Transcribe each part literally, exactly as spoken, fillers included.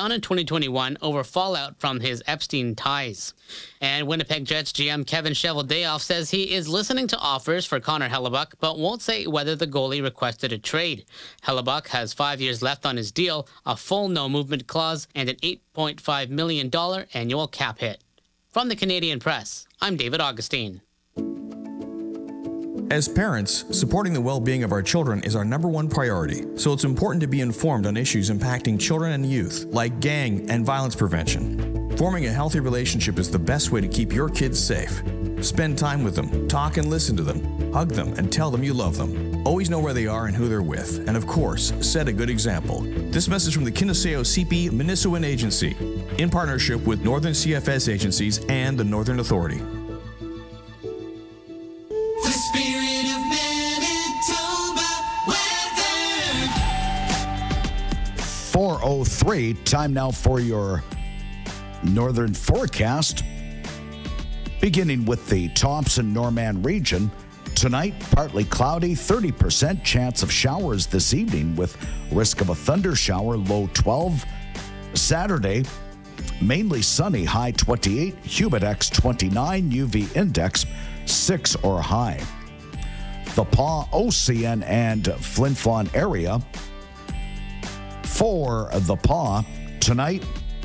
down in twenty twenty-one over fallout from his Epstein ties. And Winnipeg Jets G M Kevin Cheveldayoff says he is listening to offers for Connor Hellebuyck, but won't say whether the goalie requested a trade. Hellebuyck has five years left on his deal, a full no-movement clause, and an eight point five million dollars annual cap hit. From the Canadian Press, I'm David Augustine. As parents, supporting the well-being of our children is our number one priority, so it's important to be informed on issues impacting children and youth, like gang and violence prevention. Forming a healthy relationship is the best way to keep your kids safe. Spend time with them, talk and listen to them, hug them and tell them you love them. Always know where they are and who they're with, and of course, set a good example. This message from the Kiniseo C P Minnesota Agency, in partnership with Northern C F S agencies and the Northern Authority. four oh three, time now for your northern forecast. Beginning with the Thompson-Norman region, tonight partly cloudy, thirty percent chance of showers this evening with risk of a thunder shower, low twelve. Saturday, mainly sunny, high twenty-eight, humidex twenty-nine, U V index six or high. The Pas, Ocean, and Flin Flon area. For the Pas, tonight,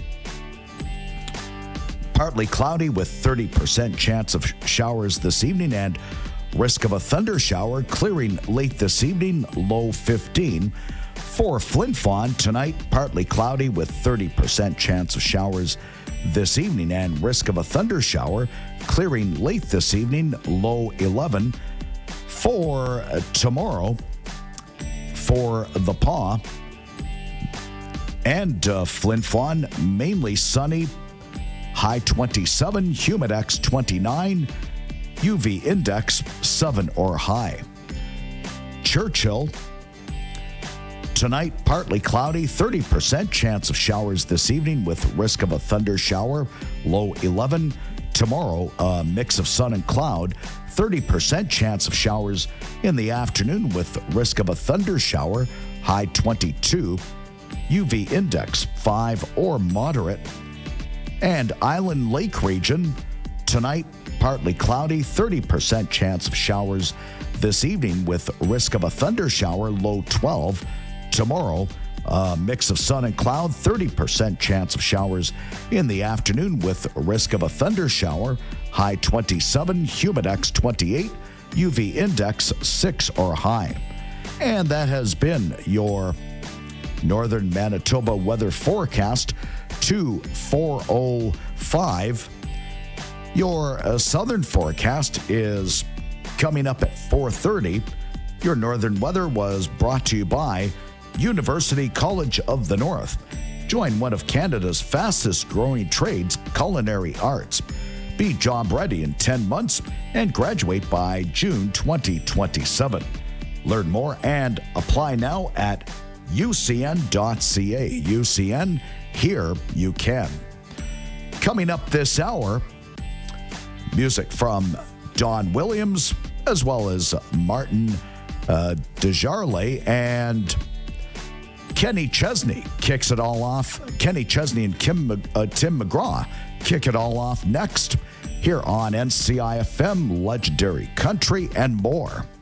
partly cloudy with thirty percent chance of showers this evening and risk of a thunder shower, clearing late this evening, low fifteen. For Flin Flon, tonight, partly cloudy with thirty percent chance of showers this evening and risk of a thunder shower, clearing late this evening, low eleven. For tomorrow, for the Pas and uh, Flin Flon, mainly sunny, high twenty-seven, humidex twenty-nine, U V index seven or high. Churchill, tonight partly cloudy, thirty percent chance of showers this evening with risk of a thunder shower, low eleven. Tomorrow, a mix of sun and cloud, thirty percent chance of showers in the afternoon with risk of a thunder shower, high twenty-two. U V index five or moderate. And Island Lake region, tonight partly cloudy, thirty percent chance of showers this evening with risk of a thunder shower, low twelve. Tomorrow, a mix of sun and cloud, thirty percent chance of showers in the afternoon with risk of a thunder shower, high twenty-seven, humidex twenty-eight, U V index six or high. And that has been your Northern Manitoba weather forecast to four oh five. Your uh, southern forecast is coming up at four thirty. Your northern weather was brought to you by University College of the North. Join one of Canada's fastest growing trades, culinary arts. Be job ready in ten months and graduate by June twenty twenty-seven. Learn more and apply now at U C N dot C A. U C N, here you can. Coming up this hour, music from Don Williams, as well as Martin uh, Desjardins and Kenny Chesney kicks it all off. Kenny Chesney and Kim, uh, Tim McGraw kick it all off next here on N C I F M, Legendary Country and more.